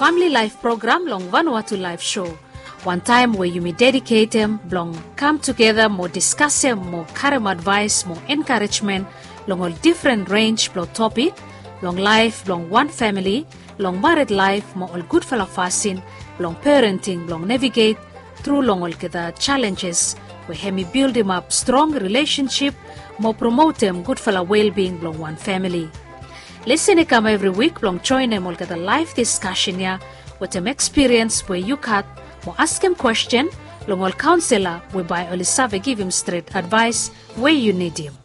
family life program long Vanuatu live show. One time where you may dedicate them, long come together, more discuss them, more current advice, more encouragement, long all different range, long topic, long life, long one family, long married life, more all good fella fasting, long parenting, long navigate through long all the challenges, where hemi build him up strong relationship, more promote them good fella well-being, long one family. Listen come every week, long join them all the live discussion here, with them experience where you cut, more ask him question, long all counselor, whereby all give him straight advice where you need him.